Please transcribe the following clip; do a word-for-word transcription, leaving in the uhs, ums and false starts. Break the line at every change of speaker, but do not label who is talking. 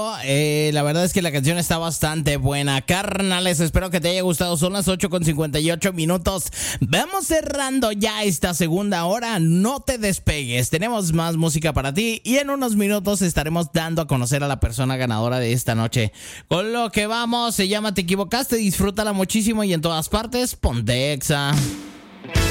Eh, la verdad es que la canción está bastante buena. Carnales, espero que te haya gustado. Son las ocho con cincuenta y ocho minutos. Vamos cerrando ya esta segunda hora. No te despegues. Tenemos más música para ti y en unos minutos estaremos dando a conocer a la persona ganadora de esta noche. Con lo que vamos, se llama Te Equivocaste. Disfrútala muchísimo y en todas partes, ponte Exa.